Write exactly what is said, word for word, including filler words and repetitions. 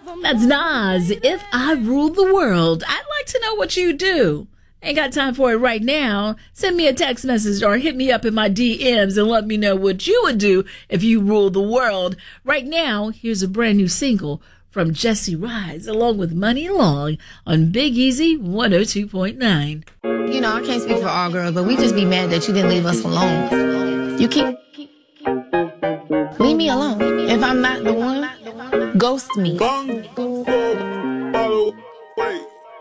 That's Nas. If I ruled the world, I'd like to know what you do. Ain't got time for it right now. Send me a text message or hit me up in my D Ms and let me know what you would do if you ruled the world. Right now, here's a brand new single from Jesse Rise along with Money Long on Big Easy one oh two point nine. You know, I can't speak for all girls, but we just be mad that you didn't leave us alone. You keep... Leave me alone. If I'm not the one, ghost me.